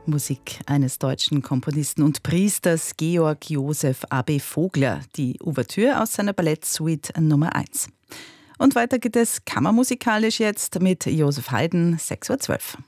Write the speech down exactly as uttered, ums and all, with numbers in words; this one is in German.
Musik eines deutschen Komponisten und Priesters, Georg Joseph Abbe Vogler, die Ouvertüre aus seiner Ballettsuite Nummer eins. Und weiter geht es kammermusikalisch jetzt mit Joseph Haydn, sechs Uhr zwölf.